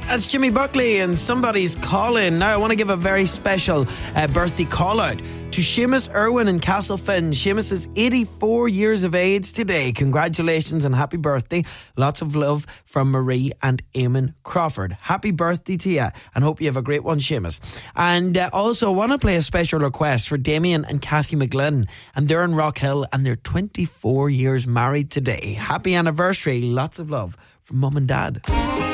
That's Jimmy Buckley and Somebody's Calling. Now I want to give a very special birthday call out to Seamus Irwin in Castlefin. Seamus is 84 years of age today. Congratulations and happy birthday. Lots of love from Marie and Eamon Crawford. Happy birthday to you and hope you have a great one, Seamus. And also want to play a special request for Damien and Kathy McGlynn. And they're in Rockhill and they're 24 years married today. Happy anniversary. Lots of love from Mum and Dad.